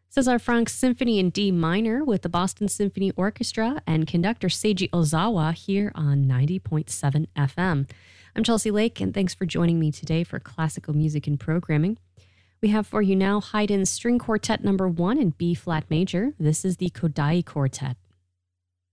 Cesar Frank's Symphony in D minor with the Boston Symphony Orchestra and conductor Seiji Ozawa here on 90.7 FM. I'm Chelsea Lake, and thanks for joining me today for classical music and programming. We have for you now Haydn's String Quartet No. 1 in B-flat major. This is the Kodai Quartet.